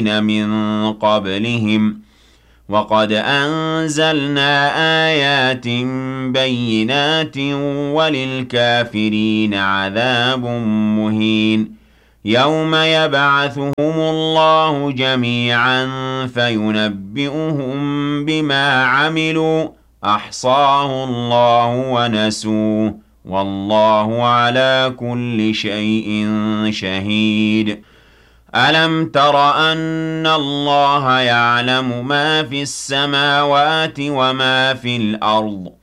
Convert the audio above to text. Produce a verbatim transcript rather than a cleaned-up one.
من قبلهم وقد أنزلنا آيات بينات وللكافرين عذاب مهين يوم يبعثهم الله جميعا فينبئهم بما عملوا أحصاه الله ونسوه والله على كل شيء شهيد ألم تر أن الله يعلم ما في السماوات وما في الأرض